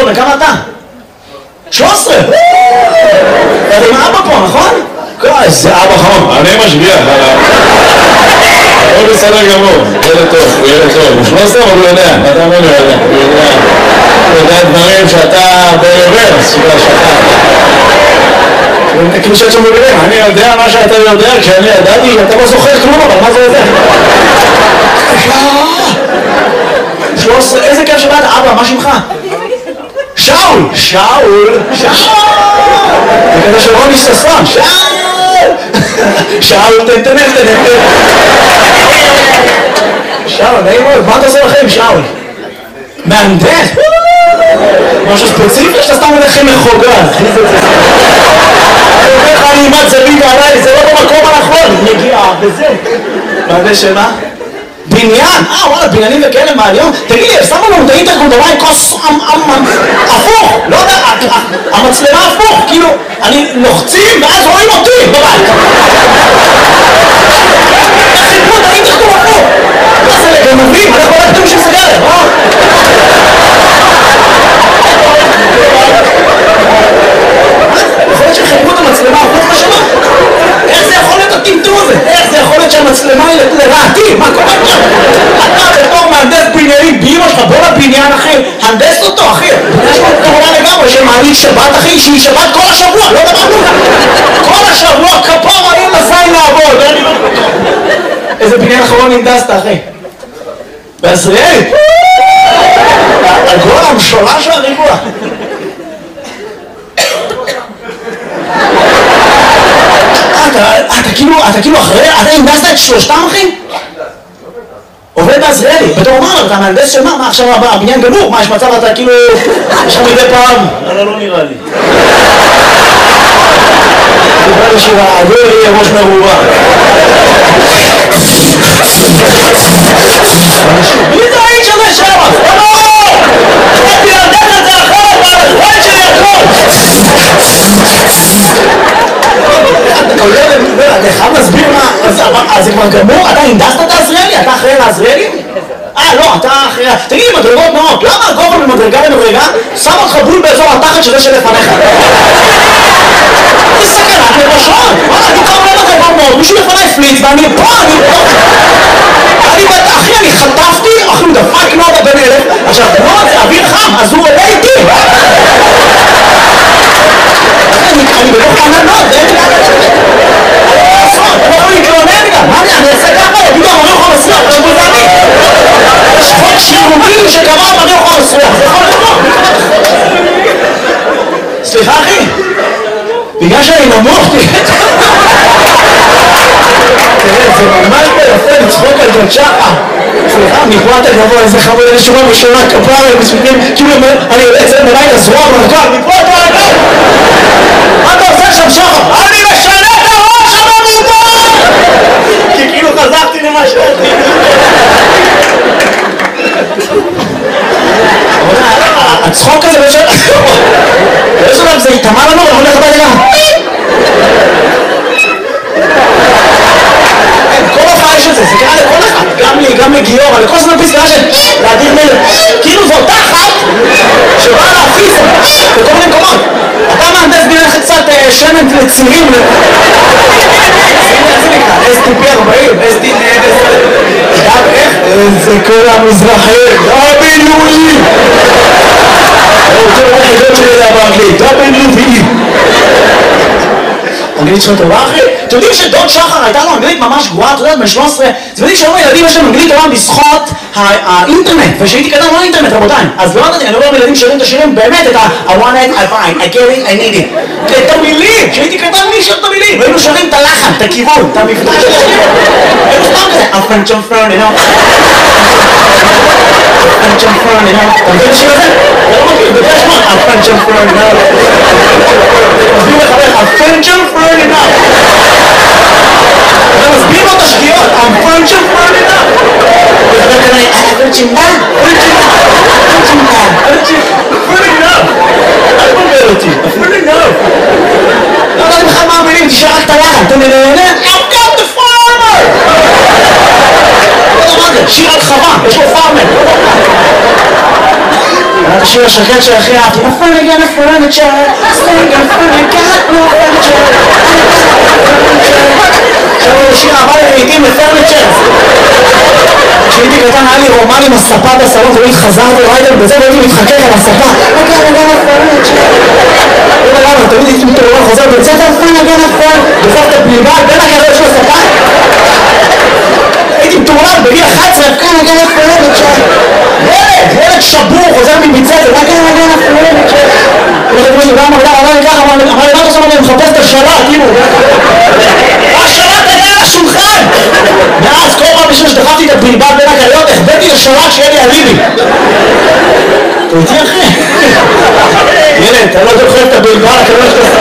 גדול, וכמה אתה? 13! אתה עם אבא פה, נכון? איזה אבא חום. אני משגיח, הוא בסדר גמור, ילד טוב, הוא ילד טוב. הוא 13 אבל הוא יודע, אתה אומר לי, הוא יודע דברים שאתה ברוורס, שאתה כאילו שאת שם מבינים, אני יודע מה שאתה יודע, כשאני ידעתי, אתה לא זוכר כלום, אבל מה זה יודע? 13, איזה כיף שבאת, אבא, מה שמך? שאול! שאול! שאול! זה כזה של רוני ששון, שאול! שאול, תנתנן. שאול, נעים מאוד, מה אתה עושה לכם, שאול? מהנדס? משהו ספציפי שאתה סתם הולך עם מחוגז. אני אומר לך, אני אימת זווית עליי, זה לא במקום הנכון. נגיעה, וזה. מהנדס שמה? בניין? וואלה, בניינים וכאלה מהיום? תגיד לי, שמו לנו את האינטרקום בבית כוס הפוך, לא יודע, המצלמה הפוך, כאילו, אני לוחצים ואז רואים אותי בבית. איך חיפרו את האינטרקום הפוך? מה זה לגנבים? אנחנו הולכים אתם של סגרת, יכול להיות שחיפרו את המצלמה הפוך בשנה? איך זה יכול להיות הטמטום הזה? איך זה יכול להיות שהמצלמה היא לרעתי? מה קורה פה? אתה בתור מהנדס בניינים באמא שלך, בוא לבניין אחי, הנדס אותו אחי. יש לו כמובן לגמרי שמעניק שבת אחי, שהיא שבת כל השבוע, לא דמנו. כל השבוע כפור האם לזין לעבוד. איזה בניין אחרון הנדסת אחי? בעזריאלי? הגול המשולה של הריבוע. אתה כאילו אחרי, אתה הנדסת את שלושתם אחי? עובד בעזריאלי, בתור מה? אתה מהנדס של מה? מה עכשיו הבניין גמור? מה יש מצב אתה כאילו, יש לך מדי פעם? לא נראה לי. נראה לי שהעגור יהיה ראש מרובה. מי זה האיש הזה שם? הייתי להנדס את זה אחרת, והחיים שלי הכל! אתה חייב להסביר מה, אז זה כבר גמור? אתה הנדסת את העזריאלי? אתה אחראי לעזריאלי? לא, אתה אחראי... תגיד לי, מדרגות נאות, למה הגובה ממדרגה למדרגה שם אותך בול באזור התחת של זה שלפניך? זה סכנת לראשון! אני כבר עולה מדרגות נאות, מישהו לפניי פליץ ואני פה, אחי, אני חטפתי, אחי, הוא דפק נודה בן אלף, עכשיו, נוד זה אוויר חם, אז הוא עולה איתי! אני בתוך עננות, זה אין לי לעשות, אתה יכול להתלונן גם, מה אני אעשה ככה? יגידו, אני יכול לסלוח, זה בולדני. יש חוק שירותי שקבע אני יכול לסלוח, זה יכול לקרות. סליחה אחי, בגלל שאני נמוך, תראה, זה ממש ביפה לצחוק על זאת שחה. סליחה, מפה אתה גבוה, איזה חמוד, איזה שורה בשורה כפרה, כאילו אני יוצא מלאי לזרוע ברגל, מפה אתה רגל! מה אתה עושה שם שחר? אני משנה את הראש הממומן! כי כאילו חזרתי למה שאתי. הצחוק הזה באיזשהו... באיזשהו דבר זה התאמה לנו, אנחנו הולך הביתה גם. כל הופעה יש את זה, זה קרה לכל אחד. גם לי, גם לגיורא, לכל זמן פסקה של להדיר מלך. כאילו זאת תחת שבאה להפיס בכל מיני מקומות. אתה מהנדס בניין קצת שמן לצירים STP 40, STP גם איך? זה כל המזרחים WE זה היחידות שלי לדבר אנגלית WE אנגלית שלו טובה אחי? אתם יודעים שדוד שחר הייתה לו אנגלית ממש גרועה, אתה יודע, בן 13 אתם יודעים שהיום הילדים יש להם אנגלית טובה בזכות האינטרנט ושהייתי קטן לא האינטרנט רבותיי אז לא ידעתי, אני רואה ילדים שרים את השירים באמת את I want it, I find, I get it, I need it את המילים, שהייתי קטן מי שר את המילים והיינו שרים את הלחן, את הכיוון, את המבטא של השירים היינו סתם כזה I'm French, I'm French, you know I'm French, I'm French, you know אתה מבין את השיר הזה? אתה לא מכיר, בגלל שמות I'm French, I'm French, you know מסביר לחבר I'm French, I'm French, you know אתה מסביר לו את השגיאות I'm French, I'm French, you know וחבר כנראה פרצ'ינדה, אל תבלבל אותי, אפילו לא לא יודעים לך מה המילים, תשאר רק את הלחן, אתה נהנה? I've got the farmer! לא יודע מה זה, שיר על חווה, יש לו פארמר השיר השקט שהכי אהבתי. נפלגן הפרניצ'ר, סטנגן פרניקט, לא פרניצ'ר. זה שיר אהבה לעיתים לפרניצ'ר. כשהייתי קטן היה לי רומן עם הספה בסלון, תמיד חזרתי ריידר בזה והייתי מתחכך על הספה. נפלגן הפרניצ'ר. לא יודע למה, תמיד הייתי מתעורר חוזר בצאת נפלגן הפרניצ'ר. בסוף את הבלבד בין הקרב של הספה. הייתי מתעורר בגיל 11, נפלגן הפרניצ'ר. ילד שבור, חוזר מביצת, מה אני מחפש את השלט, כאילו השלט היה על השולחן. מאז כל פעם בשביל שדחפתי את הבלבד בין הקריות החבאתי לשלט שיהיה לי אליבי. אתה איתי אחי? ילד, אתה לא דוחף את הבלבד, אתה לא דוחף